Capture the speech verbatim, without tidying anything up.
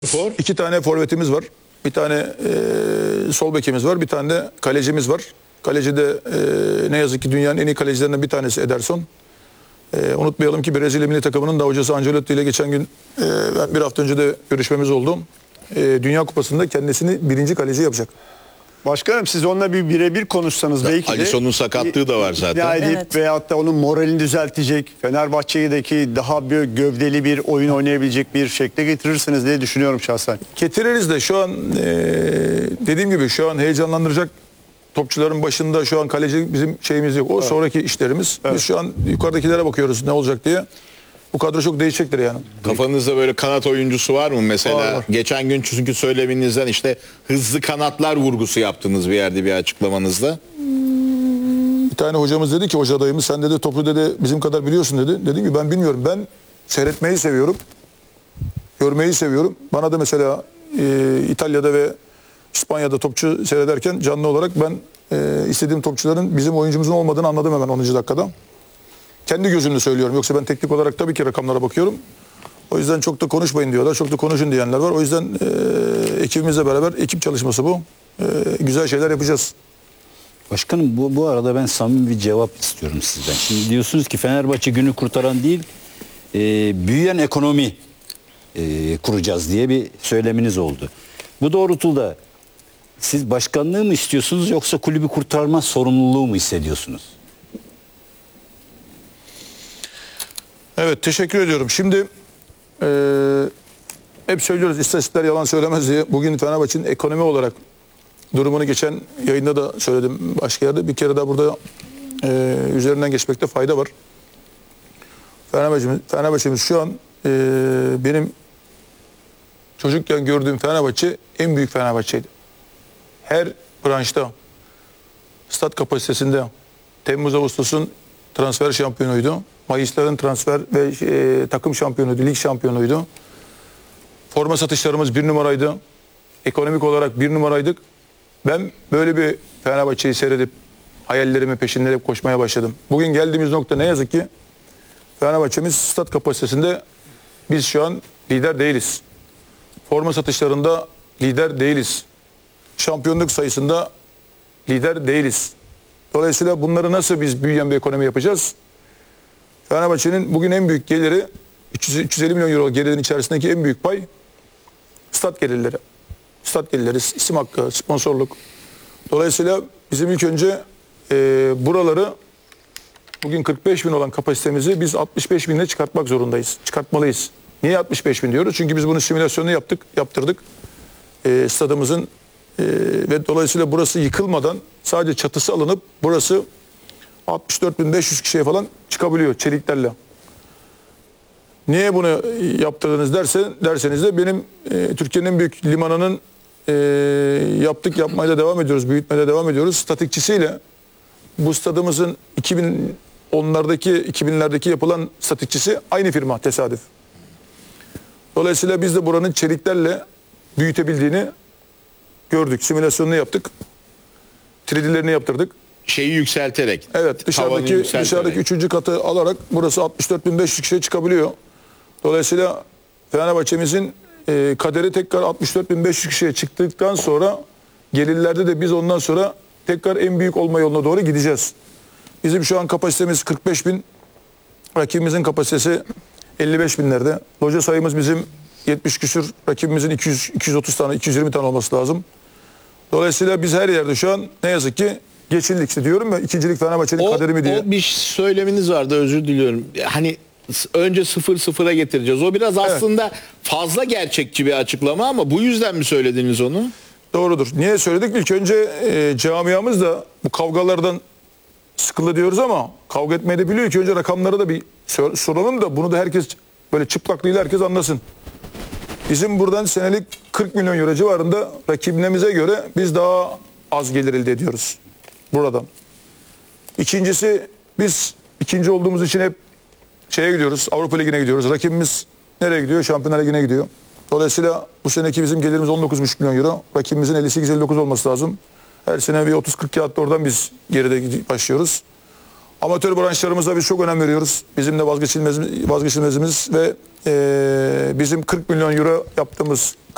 For. İki tane forvetimiz var. Bir tane e, sol bekimiz var. Bir tane de kalecimiz var. Kaleci de e, ne yazık ki dünyanın en iyi kalecilerinden bir tanesi Ederson. E, unutmayalım ki Brezilya milli takımının da hocası Ancelotti ile geçen gün e, bir hafta önce de görüşmemiz oldu. E, Dünya Kupası'nda kendisini birinci kaleci yapacak. Başkanım siz onunla bir birebir konuşsanız belki de Alisson'un sakatlığı da var zaten. ikna edip Evet. veyahut da onun moralini düzeltecek, Fenerbahçe'deki daha bir gövdeli bir oyun oynayabilecek bir şekle getirirsiniz diye düşünüyorum şahsen. Getiririz de şu an e, dediğim gibi şu an heyecanlandıracak topçuların başında şu an kaleci bizim şeyimiz yok. O evet. Sonraki işlerimiz. Evet. Biz şu an yukarıdakilere bakıyoruz ne olacak diye. Bu kadro çok değişecektir yani. Kafanızda böyle kanat oyuncusu var mı mesela? Var, var. Geçen gün çünkü söyleminizden işte hızlı kanatlar vurgusu yaptınız bir yerde bir açıklamanızda. Bir tane hocamız dedi ki hoca adayımız sen dedi topu dedi bizim kadar biliyorsun dedi. Dedim ki ben bilmiyorum. Ben seyretmeyi seviyorum. Görmeyi seviyorum. Bana da mesela e, İtalya'da ve İspanya'da topçu seyrederken canlı olarak ben e, istediğim topçuların bizim oyuncumuzun olmadığını anladım hemen onuncu dakikada. Kendi gözümle söylüyorum. Yoksa ben teknik olarak tabii ki rakamlara bakıyorum. O yüzden çok da konuşmayın diyorlar. Çok da konuşun diyenler var. O yüzden e, ekibimizle beraber ekip çalışması bu. E, güzel şeyler yapacağız. Başkanım bu, bu arada ben samimi bir cevap istiyorum sizden. Şimdi diyorsunuz ki Fenerbahçe günü kurtaran değil, e, büyüyen ekonomi e, kuracağız diye bir söyleminiz oldu. Bu doğrultuda siz başkanlığı mı istiyorsunuz yoksa kulübü kurtarma sorumluluğu mu hissediyorsunuz? Evet teşekkür ediyorum. Şimdi e, hep söylüyoruz istatistikler yalan söylemez diye. Bugün Fenerbahçe'nin ekonomi olarak durumunu geçen yayında da söyledim başka yerde. Bir kere daha burada e, üzerinden geçmekte fayda var. Fenerbahçe'miz, Fenerbahçe'miz şu an e, benim çocukken gördüğüm Fenerbahçe en büyük Fenerbahçe'ydi. Her branşta, stat kapasitesinde Temmuz-Ağustos'un transfer şampiyonuydu. Mayısların transfer ve e, takım şampiyonuydu, lig şampiyonuydu. Forma satışlarımız bir numaraydı. Ekonomik olarak bir numaraydık. Ben böyle bir Fenerbahçe'yi seyredip hayallerimin peşinde hep koşmaya başladım. Bugün geldiğimiz nokta ne yazık ki Fenerbahçe'miz stat kapasitesinde biz şu an lider değiliz. Forma satışlarında lider değiliz. Şampiyonluk sayısında lider değiliz. Dolayısıyla bunları nasıl biz büyüyen bir ekonomi yapacağız? Fenerbahçe'nin bugün en büyük geliri üç yüz üç yüz elli milyon euro gelirin içerisindeki en büyük pay stat gelirleri. Stat gelirleri, isim hakkı, sponsorluk. Dolayısıyla bizim ilk önce e, buraları bugün kırk beş bin olan kapasitemizi biz altmış beş binle çıkartmak zorundayız. Çıkartmalıyız. Niye altmış beş bin diyoruz? Çünkü biz bunun simülasyonunu yaptık, yaptırdık. E, stadımızın e, ve dolayısıyla burası yıkılmadan sadece çatısı alınıp burası altmış dört bin beş yüz kişiye falan çıkabiliyor çeliklerle. Niye bunu yaptırdınız derse, derseniz de benim e, Türkiye'nin en büyük limanının e, yaptık yapmaya da devam ediyoruz, büyütmeye de devam ediyoruz. Statikçisiyle bu stadımızın iki bin onlardaki, iki binlerdeki yapılan statikçisi aynı firma tesadüf. Dolayısıyla biz de buranın çeliklerle büyütebildiğini gördük. Simülasyonunu yaptık. üç D'lerini yaptırdık. Şeyi yükselterek. Evet dışarıdaki yükselterek. dışarıdaki üçüncü katı alarak burası altmış dört bin beş yüz kişiye çıkabiliyor. Dolayısıyla Fenerbahçe'mizin e, kaderi tekrar altmış dört bin beş yüz kişiye çıktıktan sonra gelirlerde de biz ondan sonra tekrar en büyük olma yoluna doğru gideceğiz. Bizim şu an kapasitemiz kırk beş bin. Rakibimizin kapasitesi elli beş binlerde. Loca sayımız bizim yetmiş küsür. Rakibimizin iki yüz iki yüz otuz tane iki yüz yirmi tane olması lazım. Dolayısıyla biz her yerde şu an ne yazık ki geçildik işte diyorum ya ikincilik Fenerbahçe'nin O, kaderi mi diye. o bir söyleminiz vardı özür diliyorum. Hani önce sıfır sıfıra getireceğiz. O biraz aslında evet. fazla gerçekçi bir açıklama ama bu yüzden mi söylediniz onu? Doğrudur. Niye söyledik? İlk önce e, camiamız da bu kavgalardan sıkıldı diyoruz ama kavga etmeyi de biliyor ki önce rakamları da bir sor, soralım da bunu da herkes böyle çıplaklığıyla herkes anlasın. Bizim buradan senelik kırk milyon euro civarında rakibimize göre biz daha az gelir elde ediyoruz buradan. İkincisi biz ikinci olduğumuz için hep şeye gidiyoruz, Avrupa Ligi'ne gidiyoruz. Rakibimiz nereye gidiyor? Şampiyonlar Ligi'ne gidiyor. Dolayısıyla bu seneki bizim gelirimiz on dokuz buçuk milyon euro. Rakibimizin elli sekiz elli dokuz olması lazım. Her sene bir otuz kırk kağıtta oradan biz geride başlıyoruz. Amatör branşlarımıza biz çok önem veriyoruz. Bizim de vazgeçilmez, vazgeçilmezimiz ve e, bizim kırk milyon euro yaptığımız